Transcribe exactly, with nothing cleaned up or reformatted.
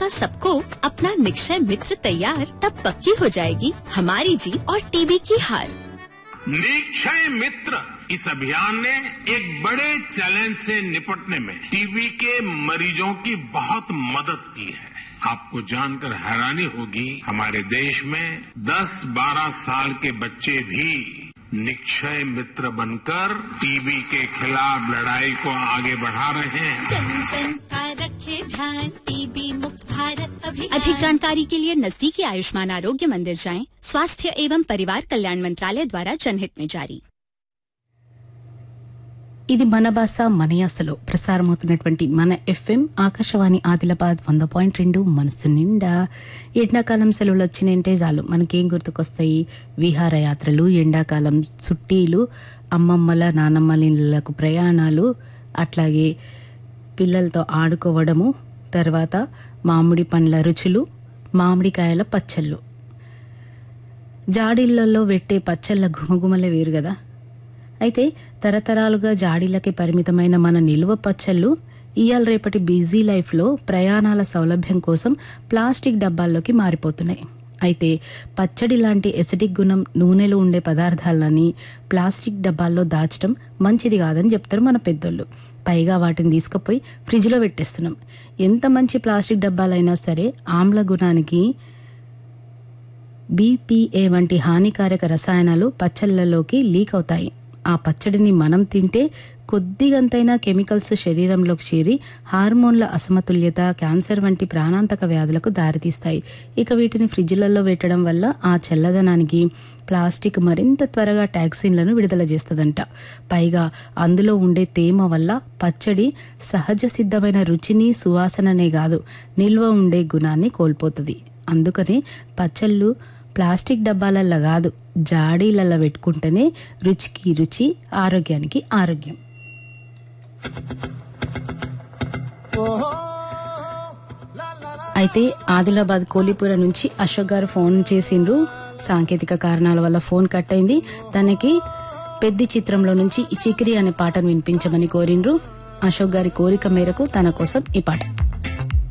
का सबको अपना निक्षय मित्र तैयार, तब पक्की हो जाएगी हमारी जीत और टीबी की हार। निक्षय मित्र इस अभियान ने एक बड़े चैलेंज से निपटने में टीबी के मरीजों की बहुत मदद की है। आपको जानकर हैरानी होगी, हमारे देश में दस बारह साल के बच्चे भी निक्षय मित्र बनकर टीबी के खिलाफ लड़ाई को आगे बढ़ा रहे हैं। जन जन का रखे ध्यान, टीबी मुक्त भारत अभियान। अधिक जानकारी के लिए नजदीकी आयुष्मान आरोग्य मंदिर जाएं। स्वास्थ्य एवं परिवार कल्याण मंत्रालय द्वारा जनहित में जारी। ఇది మన భాష మన యాసలో ప్రసారమవుతున్నటువంటి మన ఎఫ్ఎం ఆకాశవాణి ఆదిలాబాద్ వంద పాయింట్ రెండు మనసు నిండా. ఎండాకాలం సెలవులు వచ్చినంటే చాలు మనకేం గుర్తుకొస్తాయి? విహారయాత్రలు, ఎండాకాలం చుట్టీలు, అమ్మమ్మల నానమ్మల ఇళ్ళకు ప్రయాణాలు, అట్లాగే పిల్లలతో ఆడుకోవడము, తర్వాత మామిడి పండ్ల రుచులు, మామిడికాయల పచ్చళ్ళు. జాడీళ్ళల్లో పెట్టే పచ్చళ్ళ గుమగుమలే వేరు కదా. అయితే తరతరాలుగా జాడీలకి పరిమితమైన మన నిల్వ పచ్చళ్ళు ఇయాల రేపటి బిజీ లైఫ్లో ప్రయాణాల సౌలభ్యం కోసం ప్లాస్టిక్ డబ్బాల్లోకి మారిపోతున్నాయి. అయితే పచ్చడి లాంటి ఎసిడిక్ గుణం నూనెలో ఉండే పదార్థాలని ప్లాస్టిక్ డబ్బాల్లో దాచడం మంచిది కాదని చెప్తారు మన పెద్దోళ్ళు. పైగా వాటిని తీసుకుపోయి ఫ్రిడ్జ్లో పెట్టేస్తున్నాం. ఎంత మంచి ప్లాస్టిక్ డబ్బాలైనా సరే ఆమ్ల గుణానికి బీపీఏ వంటి హానికారక రసాయనాలు పచ్చళ్ళలోకి లీక్ అవుతాయి. ఆ పచ్చడిని మనం తింటే కొద్దిగంతైనా కెమికల్స్ శరీరంలోకి చేరి హార్మోన్ల అసమతుల్యత, క్యాన్సర్ వంటి ప్రాణాంతక వ్యాధులకు దారితీస్తాయి. ఇక వీటిని ఫ్రిడ్జ్లలో పెట్టడం వల్ల ఆ చల్లదనానికి ప్లాస్టిక్ మరింత త్వరగా టాక్సిన్లను విడుదల చేస్తుందంట. పైగా అందులో ఉండే తేమ వల్ల పచ్చడి సహజ సిద్ధమైన రుచిని, సువాసననే కాదు నిల్వ ఉండే గుణాన్ని కోల్పోతుంది. అందుకనే పచ్చళ్ళు ప్లాస్టిక్ డబ్బాలల్లో కాదు జాడీలలో పెట్టుకుంటేనే రుచికి రుచి, ఆరోగ్యానికి ఆరోగ్యం. అయితే ఆదిలాబాద్ కోలిపుర నుంచి అశోక్ గారు ఫోన్ చేసిండ్రు. సాంకేతిక కారణాల వల్ల ఫోన్ కట్ అయింది. తనకి పెద్ద చిత్రంలో నుంచి ఈ చికిరి అనే పాటను వినిపించమని కోరిండ్రు. అశోక్ గారి కోరిక మేరకు తన కోసం ఈ పాట.